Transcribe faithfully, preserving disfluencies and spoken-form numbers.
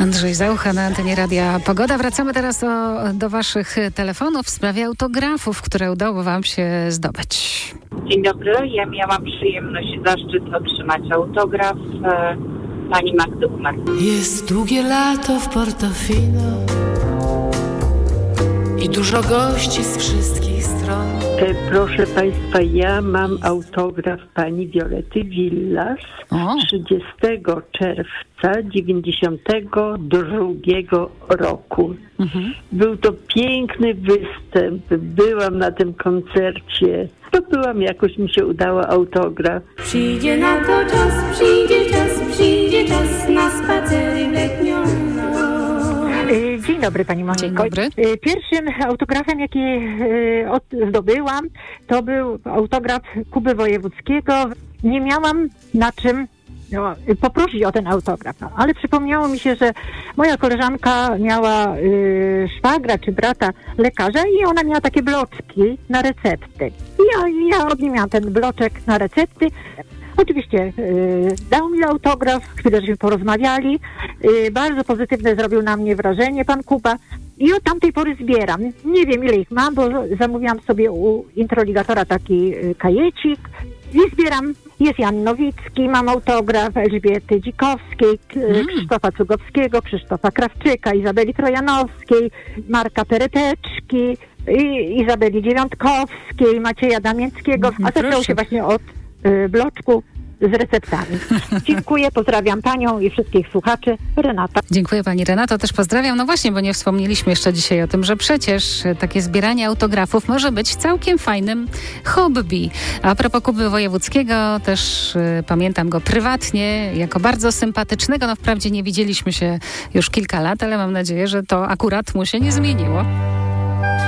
Andrzej Zaucha na antenie Radia Pogoda. Wracamy teraz do, do waszych telefonów w sprawie autografów, które udało wam się zdobyć. Dzień dobry, ja miałam przyjemność i zaszczyt otrzymać autograf e, pani Magdy Umer. Jest długie lato w Portofino i dużo gości z wszystkich stron. E, proszę Państwa, ja mam autograf pani Violety Villas z trzydziestego czerwca dziewięćdziesiątego drugiego roku. Mhm. Był to piękny występ, byłam na tym koncercie. To byłam, jakoś mi się udało autograf. Przyjdzie na to czas, przyjdzie czas, przyjdzie czas na spacery letnią. Dzień dobry Pani Moniko. Dzień dobry. Pierwszym autografem, jaki zdobyłam, to był autograf Kuby Wojewódzkiego. Nie miałam na czym no, poprosić o ten autograf, ale przypomniało mi się, że moja koleżanka miała y, szwagra czy brata lekarza i ona miała takie bloczki na recepty. I ja, ja od niej miałam ten bloczek na recepty. Oczywiście y, dał mi autograf, chwilę żeśmy porozmawiali. Y, bardzo pozytywne zrobił na mnie wrażenie pan Kuba. I od tamtej pory zbieram. Nie wiem, ile ich mam, bo zamówiłam sobie u introligatora taki y, kajecik. I zbieram. Jest Jan Nowicki, mam autograf Elżbiety Dzikowskiej, mm. Krzysztofa Cugowskiego, Krzysztofa Krawczyka, Izabeli Trojanowskiej, Marka Pereteczki, i Izabeli Dziewiątkowskiej, Macieja Damięckiego. No, a zaczęło się właśnie od y, bloczku z receptami. Dziękuję, pozdrawiam Panią i wszystkich słuchaczy. Renata. Dziękuję Pani Renato, też pozdrawiam. No właśnie, bo nie wspomnieliśmy jeszcze dzisiaj o tym, że przecież takie zbieranie autografów może być całkiem fajnym hobby. A propos Kuby Wojewódzkiego, też y, pamiętam go prywatnie jako bardzo sympatycznego. No wprawdzie nie widzieliśmy się już kilka lat, ale mam nadzieję, że to akurat mu się nie zmieniło.